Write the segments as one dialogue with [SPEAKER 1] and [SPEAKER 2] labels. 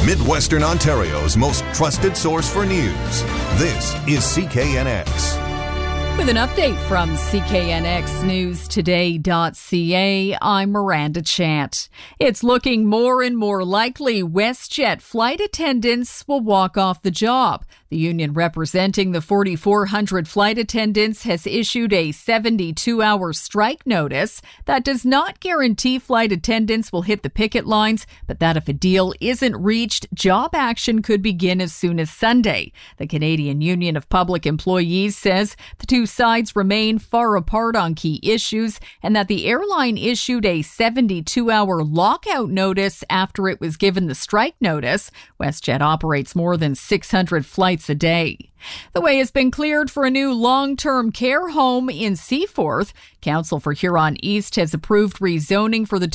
[SPEAKER 1] Midwestern Ontario's most trusted source for news. This is CKNX.
[SPEAKER 2] With an update from CKNXNewsToday.ca, I'm Miranda Chant. It's looking more and more likely WestJet flight attendants will walk off the job. The union representing the 4,400 flight attendants has issued a 72-hour strike notice that does not guarantee flight attendants will hit the picket lines, but that if a deal isn't reached, job action could begin as soon as Sunday. The Canadian Union of Public Employees says the two sides remain far apart on key issues and that the airline issued a 72-hour lockout notice after it was given the strike notice. WestJet operates more than 600 flights a day. The way has been cleared for a new long-term care home in Seaforth. Council for Huron East has approved rezoning for the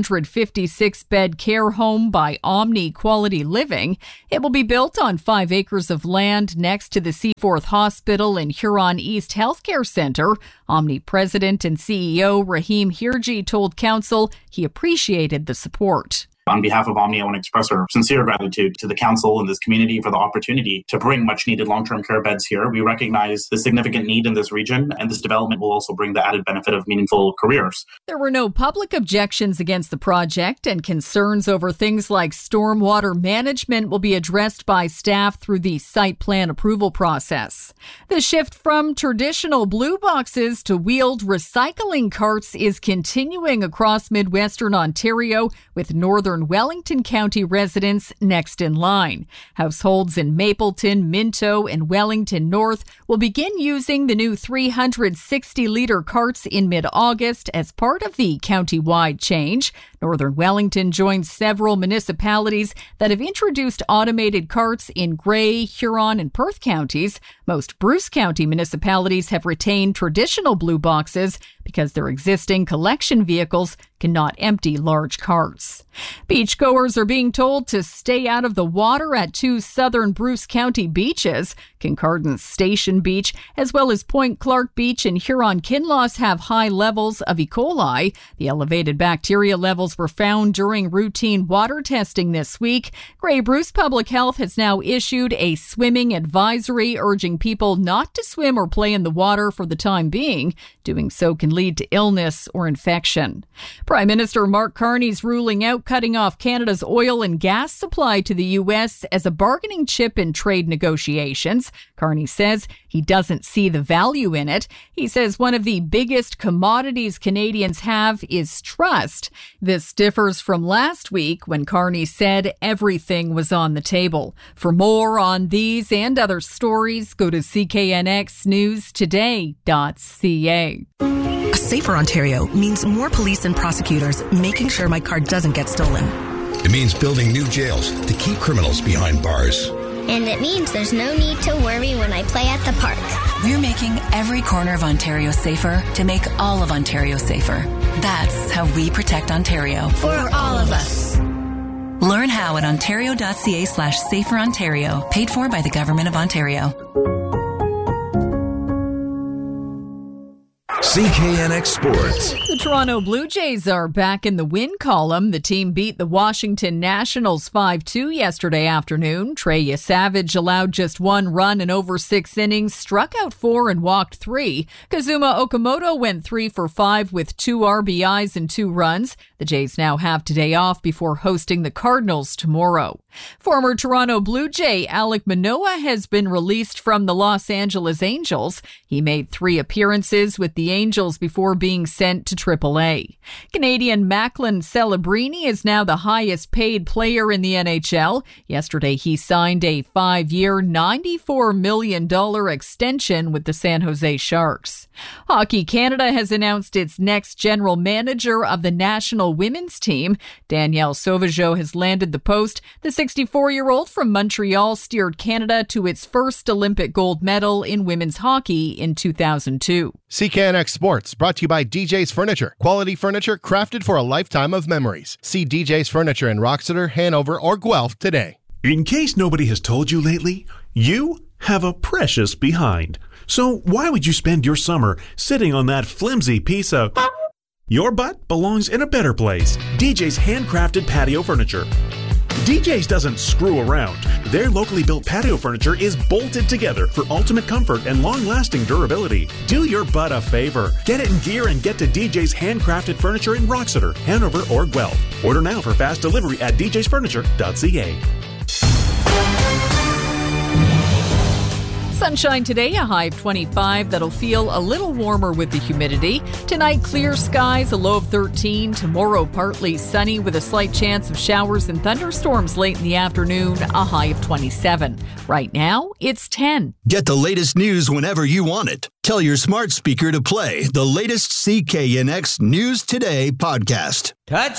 [SPEAKER 2] 256-bed care home by Omni Quality Living. It will be built on 5 acres of land next to the Seaforth Hospital and Huron East Healthcare Centre. Omni President and CEO Rahim Hirji told Council he appreciated the support.
[SPEAKER 3] On behalf of Omni, I want to express our sincere gratitude to the council and this community for the opportunity to bring much-needed long-term care beds here. We recognize the significant need in this region, and this development will also bring the added benefit of meaningful careers.
[SPEAKER 2] There were no public objections against the project, and concerns over things like stormwater management will be addressed by staff through the site plan approval process. The shift from traditional blue boxes to wheeled recycling carts is continuing across Midwestern Ontario, with Northern Wellington County residents next in line. Households in Mapleton, Minto, and Wellington North will begin using the new 360-litre carts in mid-August as part of the county-wide change. Northern Wellington joins several municipalities that have introduced automated carts in Grey, Huron, and Perth counties. Most Bruce County municipalities have retained traditional blue boxes because their existing collection vehicles cannot empty large carts. Beachgoers are being told to stay out of the water at 2 southern Bruce County beaches. Kincardine Station Beach, as well as Point Clark Beach and Huron-Kinloss, have high levels of E. coli. The elevated bacteria levels were found during routine water testing this week. Grey Bruce Public Health has now issued a swimming advisory urging people not to swim or play in the water for the time being. Doing so can lead to illness or infection. Prime Minister Mark Carney's ruling out cutting off Canada's oil and gas supply to the U.S. as a bargaining chip in trade negotiations. Carney says he doesn't see the value in it. He says one of the biggest commodities Canadians have is trust. This differs from last week when Carney said everything was on the table. For more on these and other stories, go to CKNXNewsToday.ca.
[SPEAKER 4] A safer Ontario means more police and prosecutors making sure my car doesn't get stolen.
[SPEAKER 5] It means building new jails to keep criminals behind bars.
[SPEAKER 6] And it means there's no need to worry when I play at the park.
[SPEAKER 4] We're making every corner of Ontario safer to make all of Ontario safer. That's how we protect Ontario.
[SPEAKER 6] For all of us.
[SPEAKER 4] Learn how at ontario.ca/saferontario. Paid for by the Government of Ontario.
[SPEAKER 1] CKNX Sports.
[SPEAKER 2] The Toronto Blue Jays are back in the win column. The team beat the Washington Nationals 5-2 yesterday afternoon. Trey Yesavage allowed just 1 run in over 6 innings, struck out 4 and walked 3. Kazuma Okamoto went 3 for 5 with 2 RBIs and 2 runs. The Jays now have today off before hosting the Cardinals tomorrow. Former Toronto Blue Jay Alek Manoah has been released from the Los Angeles Angels. He made 3 appearances with the Angels before being sent to AAA. Canadian Macklin Celebrini is now the highest paid player in the NHL. Yesterday, he signed a 5-year, $94 million extension with the San Jose Sharks. Hockey Canada has announced its next general manager of the national women's team. Danielle Sauvageau has landed the post. The 64-year-old from Montreal steered Canada to its first Olympic gold medal in women's hockey in 2002.
[SPEAKER 7] CKNX Sports, brought to you by DJ's Furniture. Quality furniture crafted for a lifetime of memories. See DJ's Furniture in Roxeter, Hanover, or Guelph today.
[SPEAKER 8] In case nobody has told you lately, you have a precious behind. So why would you spend your summer sitting on that flimsy piece of... Your butt belongs in a better place. DJ's handcrafted patio furniture. DJ's doesn't screw around. Their locally built patio furniture is bolted together for ultimate comfort and long-lasting durability. Do your butt a favor. Get it in gear and get to DJ's handcrafted furniture in Roxeter, Hanover, or Guelph. Order now for fast delivery at djsfurniture.ca.
[SPEAKER 2] Sunshine today, a high of 25. That'll feel a little warmer with the humidity. Tonight, clear skies, a low of 13. Tomorrow, partly sunny with a slight chance of showers and thunderstorms late in the afternoon, a high of 27. Right now, it's 10.
[SPEAKER 9] Get the latest news whenever you want it. Tell your smart speaker to play the latest CKNX News Today podcast.
[SPEAKER 10] Touch